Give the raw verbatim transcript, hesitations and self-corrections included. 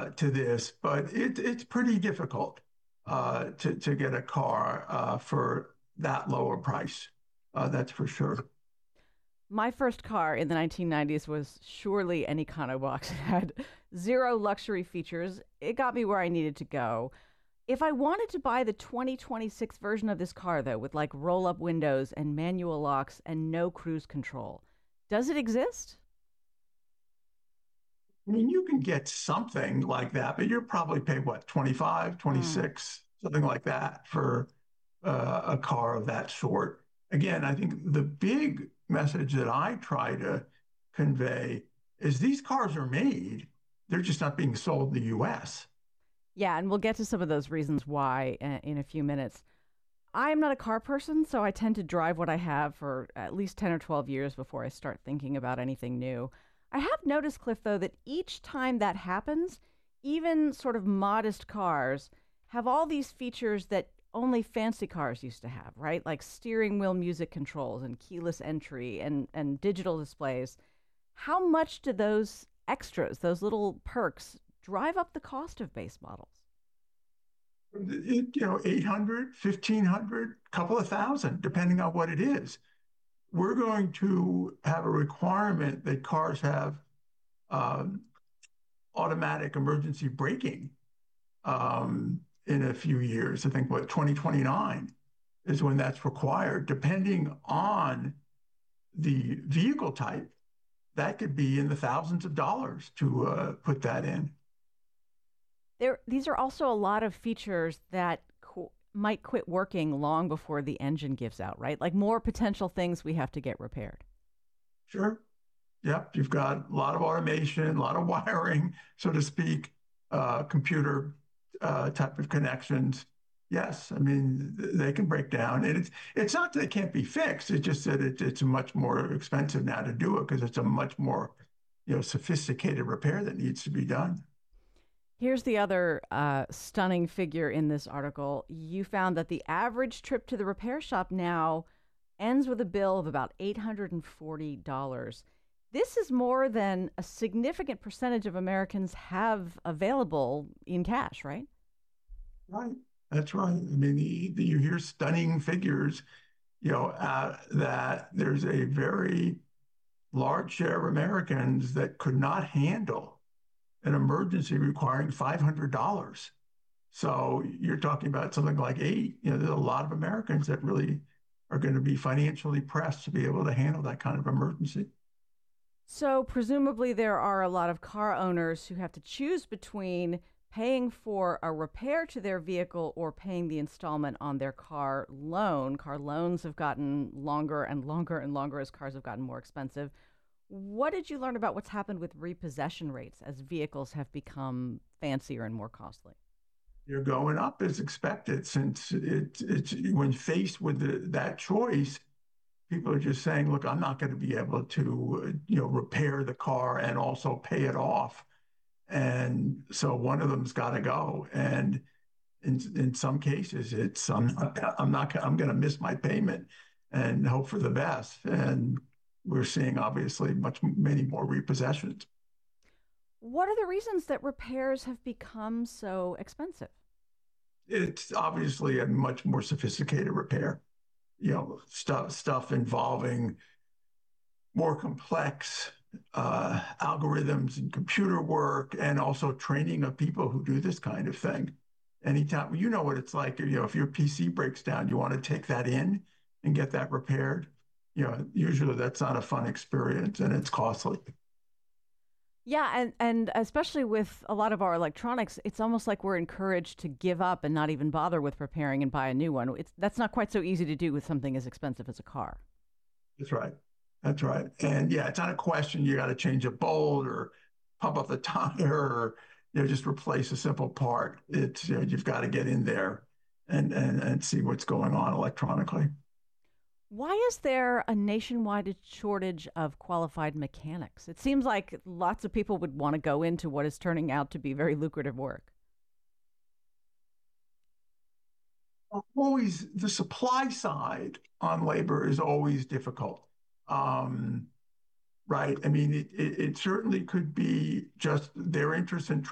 uh, to this, but it, it's pretty difficult uh, to, to get a car uh, for that lower price. Uh, that's for sure. My first car in the nineteen nineties was surely an Econobox. It had zero luxury features. It got me where I needed to go. If I wanted to buy the twenty twenty-six version of this car, though, with like roll up windows and manual locks and no cruise control, does it exist? I mean, you can get something like that, but you're probably pay what, twenty-five, Mm. twenty-six, something like that for uh, a car of that sort. Again, I think the big message that I try to convey is these cars are made, they're just not being sold in the U S. Yeah, and we'll get to some of those reasons why uh, in a few minutes. I'm not a car person, so I tend to drive what I have for at least ten or twelve years before I start thinking about anything new. I have noticed, Cliff, though, that each time that happens, even sort of modest cars have all these features that only fancy cars used to have, right? Like steering wheel music controls and keyless entry and, and digital displays. How much do those extras, those little perks, drive up the cost of base models? It, you know, eight hundred, fifteen hundred, couple of thousand, depending on what it is. We're going to have a requirement that cars have um, automatic emergency braking um, in a few years. I think what twenty twenty-nine is when that's required. Depending on the vehicle type, that could be in the thousands of dollars to uh, put that in. There, these are also a lot of features that qu- might quit working long before the engine gives out, right? Like more potential things we have to get repaired. Sure. Yep. You've got a lot of automation, a lot of wiring, so to speak, uh, computer uh, type of connections. Yes, I mean they can break down, and it's it's not that they can't be fixed. It's just that it, it's much more expensive now to do it because it's a much more you know sophisticated repair that needs to be done. Here's the other uh, stunning figure in this article. You found that the average trip to the repair shop now ends with a bill of about eight hundred forty dollars. This is more than a significant percentage of Americans have available in cash, right? Right. That's right. I mean, the, the, you hear stunning figures, you know, uh, that there's a very large share of Americans that could not handle an emergency requiring five hundred dollars. So you're talking about something like eight. You know, there's a lot of Americans that really are going to be financially pressed to be able to handle that kind of emergency. So, presumably, there are a lot of car owners who have to choose between paying for a repair to their vehicle or paying the installment on their car loan. Car loans have gotten longer and longer and longer as cars have gotten more expensive. What did you learn about what's happened with repossession rates as vehicles have become fancier and more costly? You're going up as expected since it, it's when faced with the, that choice, people are just saying, look, I'm not going to be able to, you know, repair the car and also pay it off. And so one of them's got to go. And in in some cases, it's I'm not, I'm not I'm going to miss my payment and hope for the best. And we're seeing obviously much many more repossessions. What are the reasons that repairs have become so expensive? It's obviously a much more sophisticated repair. You know, stuff stuff involving more complex uh, algorithms and computer work, and also training of people who do this kind of thing. Anytime you know what it's like, you know, if your P C breaks down, you want to take that in and get that repaired. You know, usually that's not a fun experience and it's costly. Yeah, and and especially with a lot of our electronics, it's almost like we're encouraged to give up and not even bother with repairing and buy a new one. It's that's not quite so easy to do with something as expensive as a car. That's right. That's right. And yeah, it's not a question you got to change a bolt or pump up the tire or you know just replace a simple part. It's you know, you've got to get in there and, and and see what's going on electronically. Why is there a nationwide shortage of qualified mechanics? It seems like lots of people would want to go into what is turning out to be very lucrative work. Always the supply side on labor is always difficult. Um, right. I mean, it, it, it certainly could be just their interest in